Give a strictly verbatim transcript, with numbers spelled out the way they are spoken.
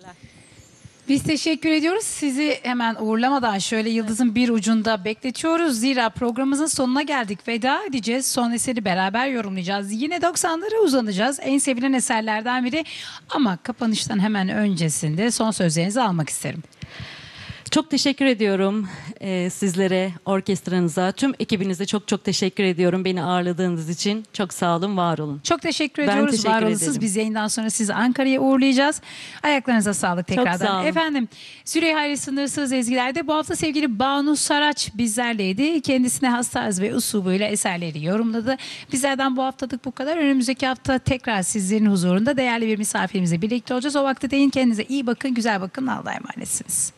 Biz teşekkür ediyoruz. Sizi hemen uğurlamadan şöyle yıldızın bir ucunda bekletiyoruz. Zira programımızın sonuna geldik. Veda edeceğiz. Son eseri beraber yorumlayacağız. Yine doksanlara uzanacağız. En sevilen eserlerden biri. Ama kapanıştan hemen öncesinde son sözlerinizi almak isterim. Çok teşekkür ediyorum e, sizlere, orkestranıza, tüm ekibinize çok çok teşekkür ediyorum beni ağırladığınız için. Çok sağ olun, var olun. Çok teşekkür Ben ediyoruz. teşekkür Var olasınız. ederim. Biz yayından sonra sizi Ankara'ya uğurlayacağız. Ayaklarınıza sağlık tekrardan. sağ olun. Efendim, Süreyya ile Sınırsız Ezgiler'de bu hafta sevgili Banu Saraç bizlerleydi. Kendisine has tarz ve usubuyla eserleri yorumladı. Bizlerden bu haftalık bu kadar. Önümüzdeki hafta tekrar sizlerin huzurunda değerli bir misafirimizle birlikte olacağız. O vakte değin, kendinize iyi bakın, güzel bakın. Allah'a emanetsiniz.